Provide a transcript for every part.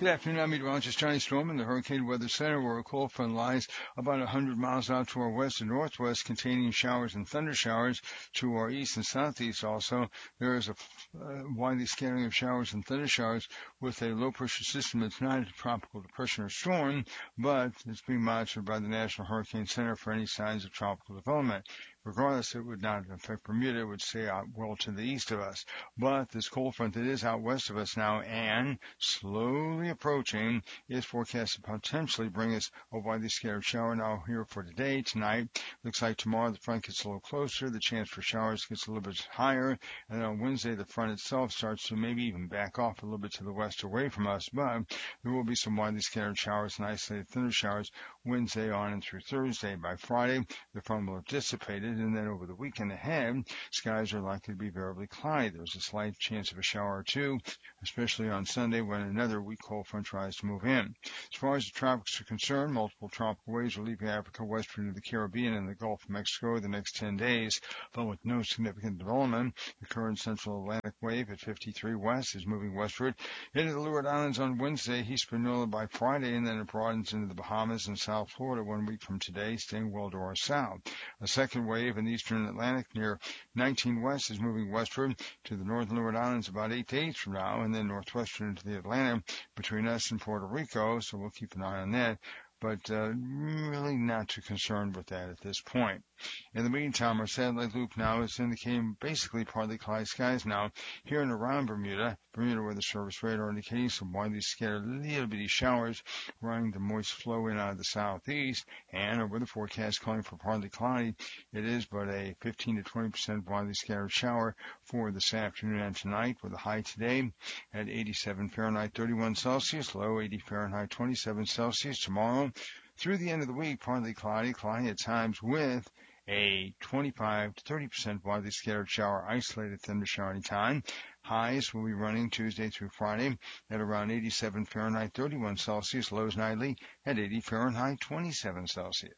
Good afternoon. I'm meteorologist Johnny Storm in the Hurricane Weather Center, where a cold front lies about 100 miles out to our west and northwest, containing showers and thunder showers to our east and southeast. Also, there is a widely scattering of showers and thunder showers with a low pressure system that's not a tropical depression or storm, but it's being monitored by the National Hurricane Center for any signs of tropical development. Regardless, it would not affect Bermuda. It would stay out well to the east of us. But this cold front that is out west of us now and slowly approaching is forecast to potentially bring us a widely scattered shower now here for today, tonight. Looks like tomorrow the front gets a little closer. The chance for showers gets a little bit higher. And on Wednesday, the front itself starts to maybe even back off a little bit to the west away from us. But there will be some widely scattered showers and isolated thunder showers Wednesday on and through Thursday. By Friday, the front will have dissipated. And then over the weekend ahead, skies are likely to be variably cloudy. There's a slight chance of a shower or two, especially on Sunday when another weak cold front tries to move in. As far as the tropics are concerned, multiple tropical waves are leaving Africa westward into the Caribbean and the Gulf of Mexico the next 10 days, but with no significant development. The current central Atlantic wave at 53 west is moving westward into the Leeward Islands on Wednesday, Hispaniola by Friday, and then it broadens into the Bahamas and South Florida 1 week from today, staying well to our south. A second wave in the eastern Atlantic near 19 west is moving westward to the northern Leeward Islands about 8 days from now, and then northwestern into the Atlantic between us and Puerto Rico, so we'll keep an eye on that. But really not too concerned with that at this point. In the meantime, our satellite loop now is indicating basically partly cloudy skies now here and around Bermuda. Bermuda Weather Service radar indicating some widely scattered little bitty showers running the moist flow in out of the southeast. And our weather forecast calling for partly cloudy. It is but a 15 to 20% widely scattered shower for this afternoon and tonight, with a high today at 87 Fahrenheit, 31 Celsius, low 80 Fahrenheit, 27 Celsius. Tomorrow through the end of the week, partly cloudy at times with a 25 to 30% widely scattered shower, isolated thunder shower anytime. Highs will be running Tuesday through Friday at around 87 Fahrenheit, 31 Celsius. Lows nightly at 80 Fahrenheit, 27 Celsius.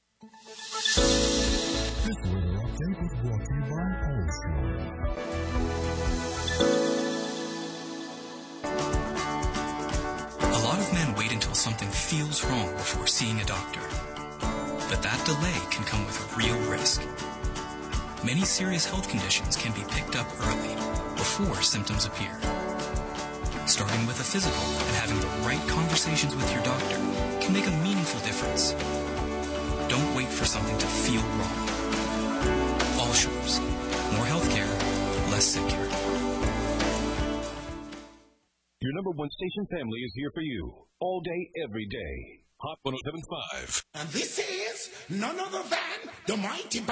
This weather update is brought to you by Allsure. A lot of men wait until something feels wrong before seeing a doctor. But that delay can come with real risk. Many serious health conditions can be picked up early, before symptoms appear. Starting with a physical and having the right conversations with your doctor can make a meaningful difference. Don't wait for something to feel wrong. Allsure. More healthcare, less sick care. Your number one station family is here for you, all day, every day. Hot 107.5. And this is none other than the mighty